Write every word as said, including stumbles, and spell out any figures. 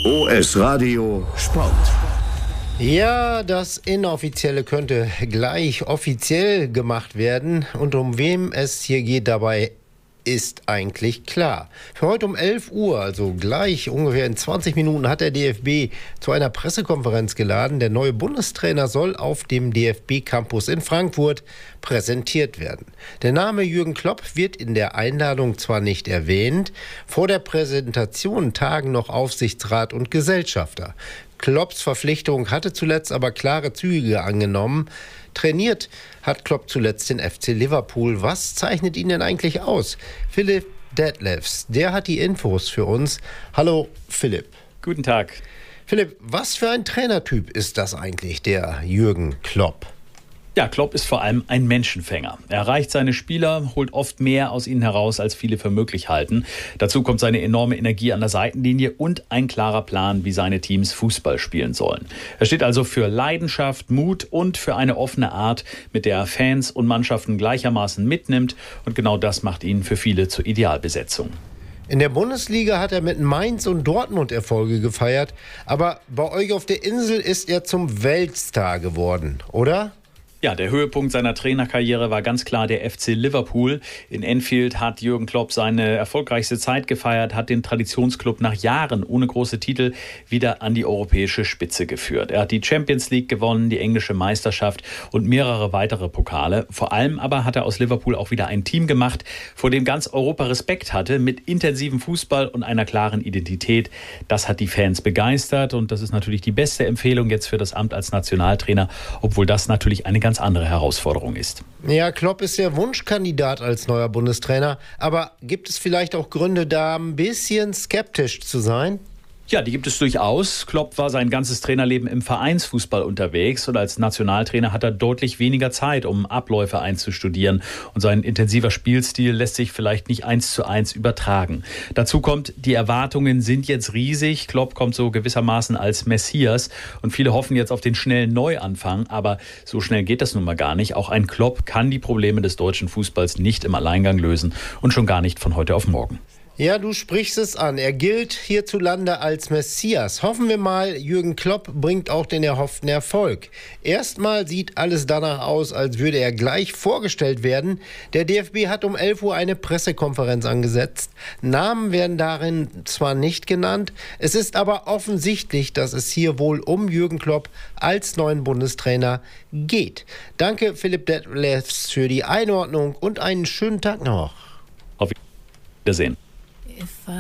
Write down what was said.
O S Radio Sport. Ja, das Inoffizielle könnte gleich offiziell gemacht werden. Und um wem es hier geht dabei, ist eigentlich klar. Für heute um elf Uhr, also gleich ungefähr in zwanzig Minuten, hat der D F B zu einer Pressekonferenz geladen. Der neue Bundestrainer soll auf dem D F B-Campus in Frankfurt präsentiert werden. Der Name Jürgen Klopp wird in der Einladung zwar nicht erwähnt, vor der Präsentation tagen noch Aufsichtsrat und Gesellschafter. Klopps Verpflichtung hatte zuletzt aber klare Züge angenommen. Trainiert hat Klopp zuletzt den F C Liverpool. Was zeichnet ihn denn eigentlich aus? Philipp Detlefs, der hat die Infos für uns. Hallo Philipp. Guten Tag. Philipp, was für ein Trainertyp ist das eigentlich, der Jürgen Klopp? Ja, Klopp ist vor allem ein Menschenfänger. Er erreicht seine Spieler, holt oft mehr aus ihnen heraus, als viele für möglich halten. Dazu kommt seine enorme Energie an der Seitenlinie und ein klarer Plan, wie seine Teams Fußball spielen sollen. Er steht also für Leidenschaft, Mut und für eine offene Art, mit der er Fans und Mannschaften gleichermaßen mitnimmt. Und genau das macht ihn für viele zur Idealbesetzung. In der Bundesliga hat er mit Mainz und Dortmund Erfolge gefeiert. Aber bei euch auf der Insel ist er zum Weltstar geworden, oder? Ja, der Höhepunkt seiner Trainerkarriere war ganz klar der F C Liverpool. In Anfield hat Jürgen Klopp seine erfolgreichste Zeit gefeiert, hat den Traditionsclub nach Jahren ohne große Titel wieder an die europäische Spitze geführt. Er hat die Champions League gewonnen, die englische Meisterschaft und mehrere weitere Pokale. Vor allem aber hat er aus Liverpool auch wieder ein Team gemacht, vor dem ganz Europa Respekt hatte, mit intensivem Fußball und einer klaren Identität. Das hat die Fans begeistert und das ist natürlich die beste Empfehlung jetzt für das Amt als Nationaltrainer, obwohl das natürlich eine ganz andere Herausforderung ist. Ja, Klopp ist der Wunschkandidat als neuer Bundestrainer. Aber gibt es vielleicht auch Gründe, da ein bisschen skeptisch zu sein? Ja, die gibt es durchaus. Klopp war sein ganzes Trainerleben im Vereinsfußball unterwegs und als Nationaltrainer hat er deutlich weniger Zeit, um Abläufe einzustudieren. Und sein intensiver Spielstil lässt sich vielleicht nicht eins zu eins übertragen. Dazu kommt, die Erwartungen sind jetzt riesig. Klopp kommt so gewissermaßen als Messias und viele hoffen jetzt auf den schnellen Neuanfang. Aber so schnell geht das nun mal gar nicht. Auch ein Klopp kann die Probleme des deutschen Fußballs nicht im Alleingang lösen und schon gar nicht von heute auf morgen. Ja, du sprichst es an. Er gilt hierzulande als Messias. Hoffen wir mal, Jürgen Klopp bringt auch den erhofften Erfolg. Erstmal sieht alles danach aus, als würde er gleich vorgestellt werden. Der D F B hat um elf Uhr eine Pressekonferenz angesetzt. Namen werden darin zwar nicht genannt, es ist aber offensichtlich, dass es hier wohl um Jürgen Klopp als neuen Bundestrainer geht. Danke, Philipp Detlefs, für die Einordnung und einen schönen Tag noch. Auf Wiedersehen. If I